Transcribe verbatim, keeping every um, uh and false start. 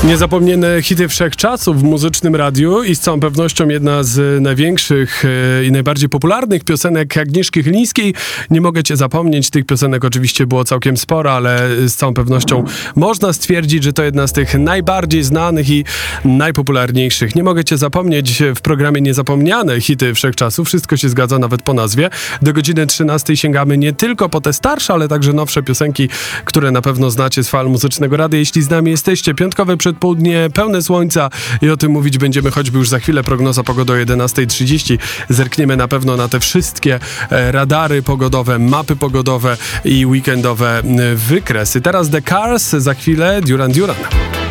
Niezapomniane hity wszechczasów w muzycznym radiu i z całą pewnością jedna z największych e, i najbardziej popularnych piosenek Agnieszki Chylińskiej. Nie mogę cię zapomnieć, tych piosenek oczywiście było całkiem sporo, ale z całą pewnością można stwierdzić, że to jedna z tych najbardziej znanych i najpopularniejszych. Nie mogę cię zapomnieć w programie Niezapomniane hity wszechczasów. Wszystko się zgadza nawet po nazwie. Do godziny trzynastej sięgamy nie tylko po te starsze, ale także nowsze piosenki, które na pewno znacie z fal muzycznego radia. Jeśli z nami jesteście, piątkowe przedpołudnie, pełne słońca i o tym mówić będziemy choćby już za chwilę. Prognoza pogody o jedenastej trzydzieści. Zerkniemy na pewno na te wszystkie e, radary pogodowe, mapy pogodowe i weekendowe e, wykresy. Teraz The Cars, za chwilę Duran Duran.